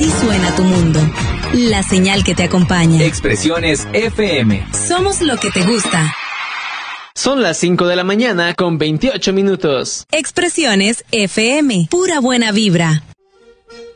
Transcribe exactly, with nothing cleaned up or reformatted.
Así suena tu mundo. La señal que te acompaña. Expresiones F M. Somos lo que te gusta. Son las cinco de la mañana con veintiocho minutos. Expresiones F M. Pura buena vibra.